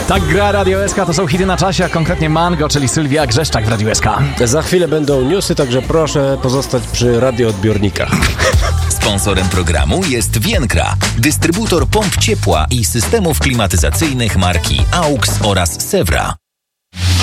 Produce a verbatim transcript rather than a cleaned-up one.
Tak gra Radio S K, to są hity na czasie, a konkretnie Mango, czyli Sylwia Grzeszczak w Radio S K. Za chwilę będą newsy, także proszę pozostać przy radioodbiornikach. Sponsorem programu jest Vienkra, dystrybutor pomp ciepła i systemów klimatyzacyjnych marki A U X oraz Sewra.